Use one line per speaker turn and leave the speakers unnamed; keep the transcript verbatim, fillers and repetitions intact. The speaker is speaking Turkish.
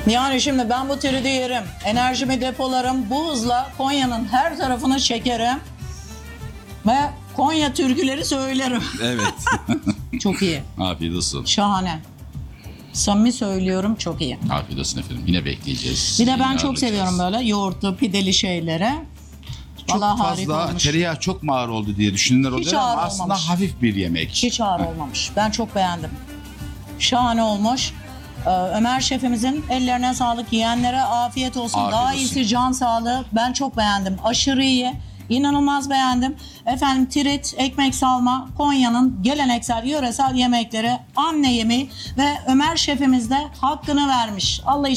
Yani şimdi ben bu tridi yerim. Enerjimi depolarım. Bu hızla Konya'nın her tarafını çekerim. Ve Konya türküleri söylerim.
Evet.
Çok iyi.
Afiyet olsun.
Şahane. Samimi söylüyorum, çok iyi.
Afiyet olsun efendim. Yine bekleyeceğiz.
Bir de
Yine
ben çok
ağırlayacağız.
seviyorum böyle yoğurtlu, pideli şeyleri.
Çok
Vallahi harika
fazla
olmuş.
tereyağı çok mu ağır oldu diye düşünenler
Hiç
oluyor ama
ağır
aslında
olmamış.
hafif bir yemek.
Hiç ağır olmamış. Ben çok beğendim. Şahane olmuş. Ee, Ömer şefimizin ellerine sağlık, yiyenlere afiyet olsun.
Afiyet
Daha
olsun.
iyisi can sağlığı. Ben çok beğendim. Aşırı iyi. İnanılmaz beğendim. Efendim tirit, ekmek salma, Konya'nın geleneksel, yöresel yemekleri, anne yemeği ve Ömer şefimiz de hakkını vermiş. Allah